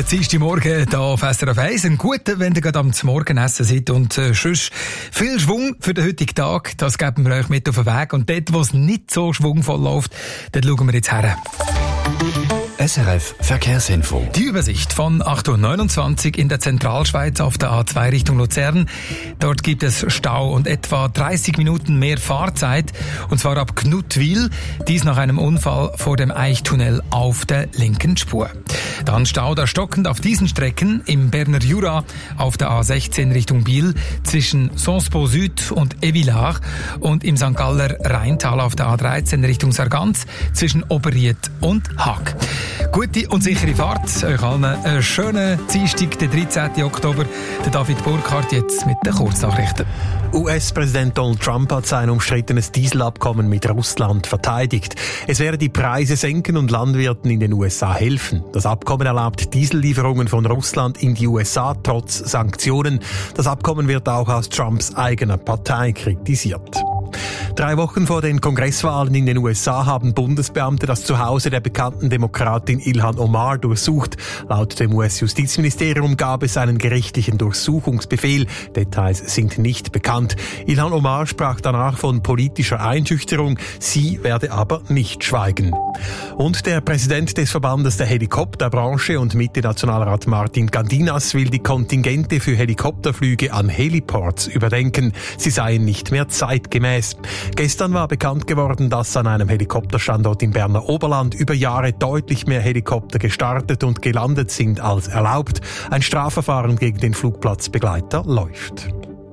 Der Dienstagmorgen hier auf SRF 1. Ein guter, wenn ihr gerade am Morgenessen seid. Und sonst viel Schwung für den heutigen Tag. Das geben wir euch mit auf den Weg. Und dort, wo es nicht so schwungvoll läuft, dort schauen wir jetzt her. SRF Verkehrsinfo. Die Übersicht von 8.29 Uhr in der Zentralschweiz auf der A2 Richtung Luzern. Dort gibt es Stau und etwa 30 Minuten mehr Fahrzeit. Und zwar ab Knutwil. Dies nach einem Unfall vor dem Eichtunnel auf der linken Spur. Dann Stau da stockend auf diesen Strecken im Berner Jura auf der A16 Richtung Biel zwischen Sonspo Süd und Evillard und im St. Galler Rheintal auf der A13 Richtung Sargans zwischen Oberried und Haag. Gute und sichere Fahrt. Euch allen einen schönen Dienstag, den 13. Oktober. Der David Burkhardt jetzt mit den Kurznachrichten. US-Präsident Donald Trump hat sein umstrittenes Dieselabkommen mit Russland verteidigt. Es werde die Preise senken und Landwirten in den USA helfen. Das Abkommen erlaubt Diesellieferungen von Russland in die USA trotz Sanktionen. Das Abkommen wird auch aus Trumps eigener Partei kritisiert. 3 Wochen vor den Kongresswahlen in den USA haben Bundesbeamte das Zuhause der bekannten Demokratin Ilhan Omar durchsucht. Laut dem US-Justizministerium gab es einen gerichtlichen Durchsuchungsbefehl. Details sind nicht bekannt. Ilhan Omar sprach danach von politischer Einschüchterung. Sie werde aber nicht schweigen. Und der Präsident des Verbandes der Helikopterbranche und Mitte-Nationalrat Martin Gandinas will die Kontingente für Helikopterflüge an Heliports überdenken. Sie seien nicht mehr zeitgemäß. Gestern war bekannt geworden, dass an einem Helikopterstandort im Berner Oberland über Jahre deutlich mehr Helikopter gestartet und gelandet sind als erlaubt. Ein Strafverfahren gegen den Flugplatzbegleiter läuft.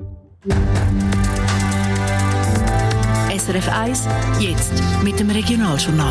SRF 1, jetzt mit dem Regionaljournal.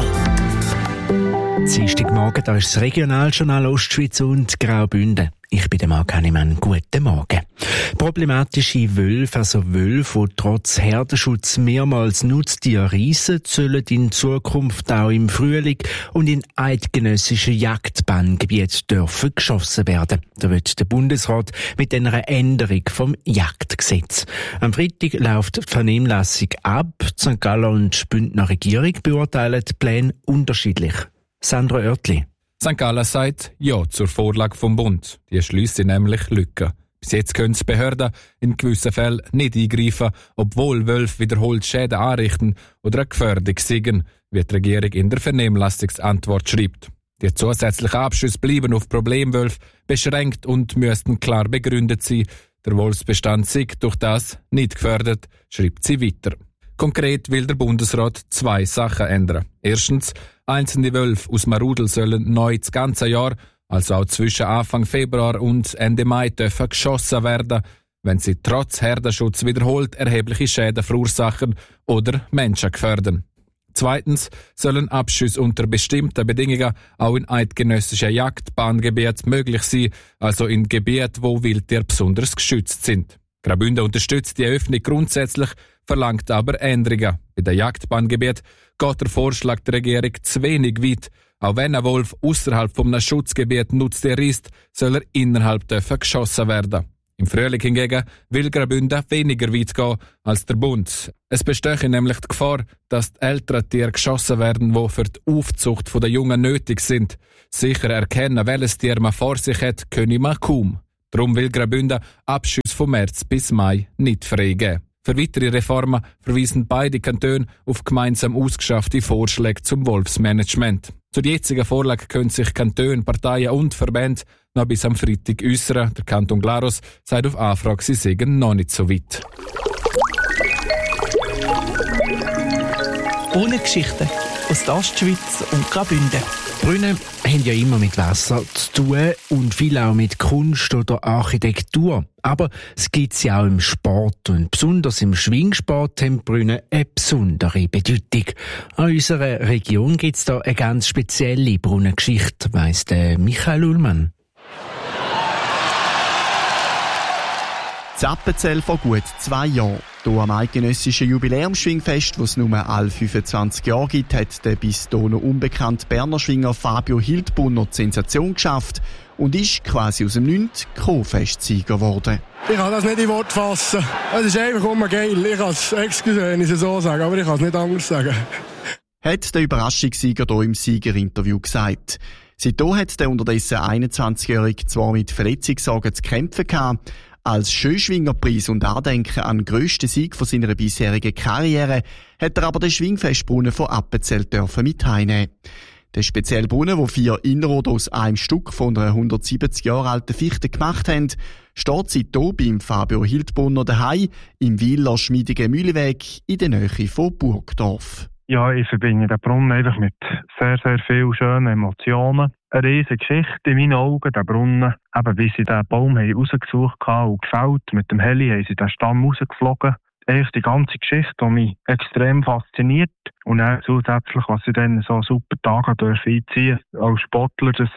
Dienstagmorgen, da ist das Regionaljournal Ostschweiz und Graubünden. Ich bin der Marc Hannemann. Guten Morgen. Problematische Wölfe, also Wölfe, die trotz Herdenschutz mehrmals Nutztiere reissen, sollen in Zukunft auch im Frühling und in eidgenössischen Jagdbanngebieten dürfen geschossen werden. Da wird der Bundesrat mit einer Änderung vom Jagdgesetz. Am Freitag läuft die Vernehmlassung ab. Die St. Galler und die Bündner Regierung beurteilen die Pläne unterschiedlich. Sandra Oertli. St. Gallen sagt Ja zur Vorlage vom Bund. Die schliessen nämlich Lücken. Bis jetzt können die Behörden in gewissen Fällen nicht eingreifen, obwohl Wölfe wiederholt Schäden anrichten oder eine Gefährdung sind, wie die Regierung in der Vernehmlassungsantwort schreibt. Die zusätzlichen Abschüsse bleiben auf Problemwölfe beschränkt und müssten klar begründet sein. Der Wolfsbestand sei durch das nicht gefördert, schreibt sie weiter. Konkret will der Bundesrat 2 Sachen ändern. Erstens, einzelne Wölfe aus dem Rudel sollen neu das ganze Jahr, also auch zwischen Anfang Februar und Ende Mai, dürfen geschossen werden, wenn sie trotz Herdenschutz wiederholt erhebliche Schäden verursachen oder Menschen gefährden. Zweitens sollen Abschüsse unter bestimmten Bedingungen auch in eidgenössischen Jagdbahngebieten möglich sein, also in Gebieten, wo Wildtiere besonders geschützt sind. Graubünden unterstützt die Öffnung grundsätzlich, verlangt aber Änderungen. Bei den Jagdbahngebieten geht der Vorschlag der Regierung zu wenig weit. Auch wenn ein Wolf außerhalb von einem Schutzgebiet Nutztier ist, soll er innerhalb dürfen geschossen werden. Im Frühling hingegen will Graubünden weniger weit gehen als der Bund. Es bestehe nämlich die Gefahr, dass die älteren Tiere geschossen werden, die für die Aufzucht der Jungen nötig sind. Sicher erkennen, welches Tier man vor sich hat, könne man kaum. Darum will Graubünden Abschüsse von März bis Mai nicht freigeben. Für weitere Reformen verweisen beide Kantone auf gemeinsam ausgeschaffte Vorschläge zum Wolfsmanagement. Zur jetzigen Vorlage können sich Kantone, Parteien und Verbände noch bis am Freitag äußern. Der Kanton Glarus sagt auf Anfrage, sie seien noch nicht so weit. Ohne Geschichten aus der Ostschweiz und Graubünden. Brunnen haben ja immer mit Wasser zu tun und viel auch mit Kunst oder Architektur. Aber es gibt sie auch im Sport und besonders im Schwingsport haben Brunnen eine besondere Bedeutung. An unserer Region gibt es da eine ganz spezielle Brunnengeschichte, weiss der Michael Ullmann. Das Appenzell vor gut 2 Jahren. Hier am eidgenössischen Jubiläumsschwingfest, das es nur alle 25 Jahre gibt, hat der bis dahin noch unbekannte Berner Schwinger Fabio Hildbrunner die Sensation geschafft und ist quasi aus dem Nichts Co-Festsieger geworden. Ich kann das nicht in Worte fassen. Es ist einfach immer geil. Ich kann es, excuse, wenn ich es so sage, aber ich kann es nicht anders sagen. Hat der Überraschungssieger hier im Siegerinterview gesagt. Seitdem hat der unterdessen 21-Jährige zwar mit Verletzungssorgen zu kämpfen gehabt, als Schönschwingerpreis und Andenken an den grössten Sieg von seiner bisherigen Karriere hat er aber den Schwingfestbrunnen von Appenzell dürfen mit heimnehmen. Der spezielle Brunnen, wo 4 Inrode aus einem Stück von einer 170 Jahre alten Fichte gemacht haben, steht seitdem beim Fabio Hildbrunner daheim im Wieler schmiedigen Mühleweg in der Nähe von Burgdorf. Ja, ich verbinde den Brunnen einfach mit sehr, sehr vielen schönen Emotionen. Eine riesige Geschichte in meinen Augen, der Brunnen. Eben, wie sie den Baum rausgesucht haben und gefällt. Mit dem Heli haben sie den Stamm rausgeflogen. Eigentlich die ganze Geschichte, die mich extrem fasziniert. Und dann zusätzlich, was sie dann so super Tage einziehen dürfen als Sportler, das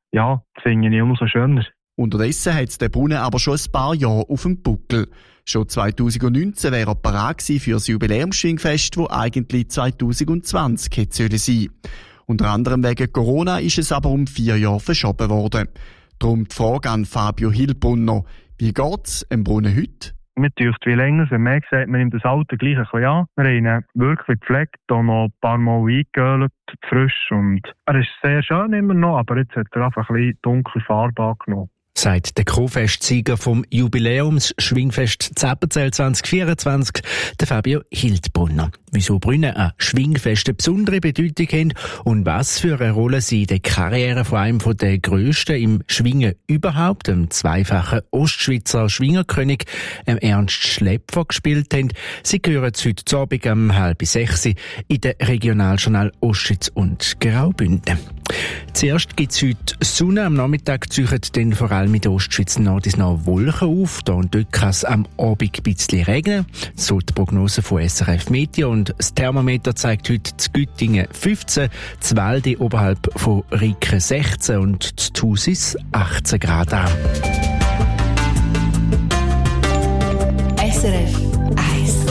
finde ich umso schöner. Unterdessen hat der Brunnen aber schon ein paar Jahre auf dem Buckel. Schon 2019 wäre er parat gewesen für das Jubiläumsschwingfest, das eigentlich 2020 hätte sein sollen. Unter anderem wegen Corona ist es aber um 4 Jahre verschoben worden. Darum die Frage an Fabio Hildbrunner: Wie geht's dem Brunnen heute? Mir dürfte wie länger, wenn man sagt, man nimmt das Alter gleich ein bisschen an. Wir haben ihn wirklich gepflegt, auch noch ein paar Mal eingeölt, frisch. Und er ist sehr schön immer noch, aber jetzt hat er einfach ein bisschen dunkle Farbe angenommen. Sagt der Co-Festsieger vom Jubiläumsschwingfest Zappenzell 2024, der Fabio Hildbrunner. Wieso Brunnen an Schwingfest eine besondere Bedeutung haben und was für eine Rolle sie in der Karriere von einem der Grössten im Schwingen überhaupt, dem zweifachen Ostschweizer Schwingerkönig, Ernst Schläpfer, gespielt haben. Sie hören heute Abend um 5:30 in den Regionaljournal Ostschweiz und Graubünden. Zuerst gibt es heute Sonne, am Nachmittag ziehen dann vor allem in der Ostschweiz noch Wolken auf. Da und dort kann es am Abend ein bisschen regnen. So die Prognose von SRF Meteo. Und das Thermometer zeigt heute zu Güttingen 15, zu Walde oberhalb von Riken 16 und zu Thusis 18 Grad an. SRF 1.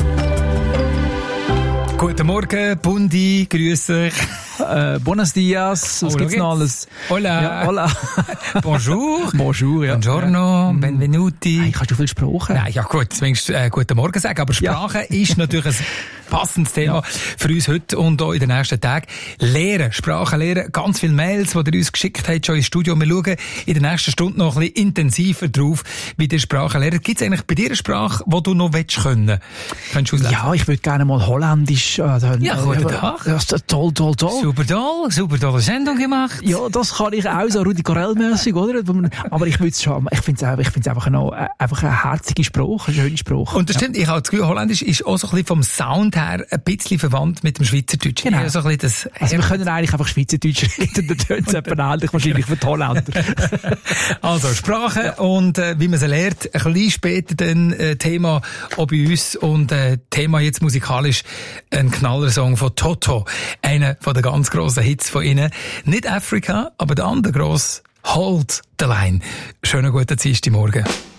Guten Morgen, Bundi, grüße euch. Buenos dias, was gibt's noch alles? Hola. Ja, hola. Bonjour. Bonjour, ja. Buongiorno, benvenuti. Hey, kannst du viel Sprache? Nein, ja gut, zumindest guten Morgen sagen, aber Sprache ist natürlich ein passendes Thema für uns heute und auch in den nächsten Tagen. Lehren, Sprache lehren, ganz viele Mails, die ihr uns geschickt habt, schon ins Studio. Wir schauen in der nächsten Stunde noch ein bisschen intensiver drauf, wie die Sprache lernt. Gibt es eigentlich bei dir eine Sprache, die du noch können willst? Ja, ich würde gerne mal Holländisch. Ja, guten Tag. Toll. Super tolle Sendung gemacht. Ja, das kann ich auch so Rudi Carell-mässig, oder? Aber ich find's einfach eine herzige Sprache, eine schöne Sprache. Und das stimmt, ich habe das Gefühl, Holländisch ist auch so ein bisschen vom Sound her ein bisschen verwandt mit dem Schweizerdeutsch. Genau. So ein bisschen wir können eigentlich einfach Schweizerdeutsch reden, dann tönt es ähnlich wahrscheinlich für die Holländer. Also, Sprache und wie man sie lernt, ein bisschen später dann Thema auch bei uns und Thema jetzt musikalisch ein Knallersong von Toto, einer von den ganz grossen Hits von ihnen. Nicht Africa, aber der andere grosse Hold the Line. Schönen guten Dienstagmorgen.